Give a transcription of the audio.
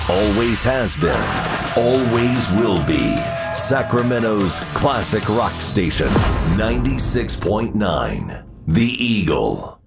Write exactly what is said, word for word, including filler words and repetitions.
Always has been, always will be. Sacramento's classic rock station, ninety-six point nine, The Eagle.